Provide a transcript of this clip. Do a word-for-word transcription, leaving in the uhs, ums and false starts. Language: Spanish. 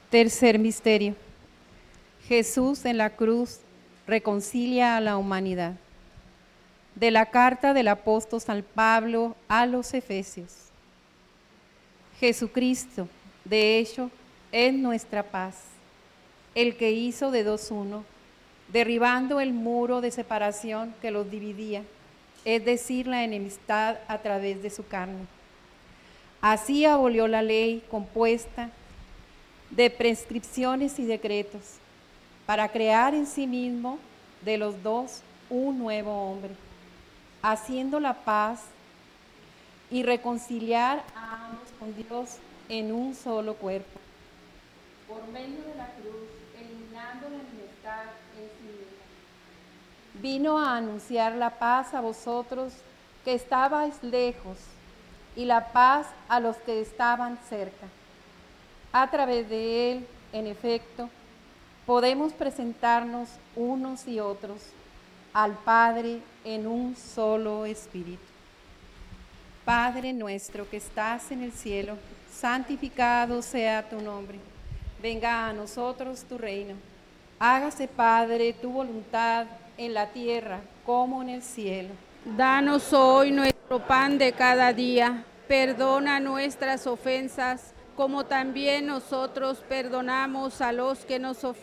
Tercer misterio. Jesús en la cruz reconcilia a la humanidad. De la carta del apóstol San Pablo a los Efesios. Jesucristo, de hecho, es nuestra paz, el que hizo de dos uno, derribando el muro de separación que los dividía, es decir, la enemistad a través de su carne. Así abolió la ley compuesta de prescripciones y decretos, para crear en sí mismo de los dos un nuevo hombre, haciendo la paz y reconciliar a ambos con Dios en un solo cuerpo, por medio de la cruz, eliminando la enemistad en sí mismo. Vino a anunciar la paz a vosotros que estabais lejos y la paz a los que estaban cerca. A través de él, en efecto, podemos presentarnos unos y otros al Padre en un solo espíritu. Padre nuestro que estás en el cielo, santificado sea tu nombre. Venga a nosotros tu reino. Hágase, Padre, tu voluntad en la tierra como en el cielo. Danos hoy nuestro pan de cada día. Perdona nuestras ofensas, como también nosotros perdonamos a los que nos ofenden.